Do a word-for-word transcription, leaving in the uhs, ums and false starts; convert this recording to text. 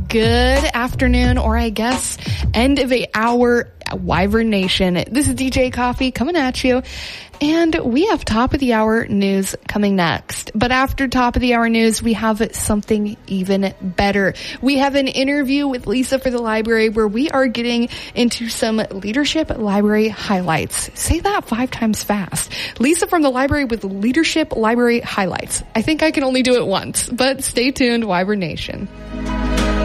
Good afternoon, or I guess end of a hour, Wyvern Nation. This is D J Coffee coming at you, and we have top of the hour news coming next. But after top of the hour news, we have something even better. We have an interview with Lisa for the library where we are getting into some leadership library highlights. Say that five times fast. Lisa from the library with leadership library highlights. I think I can only do it once, but stay tuned, Wyvern Nation.